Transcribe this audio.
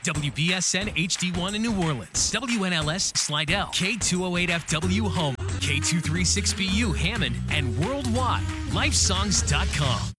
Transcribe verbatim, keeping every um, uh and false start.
W B S N H D one in New Orleans, W N L S Slidell, K two oh eight F W Home, K two thirty-six B U Hammond, and worldwide, lifesongs dot com.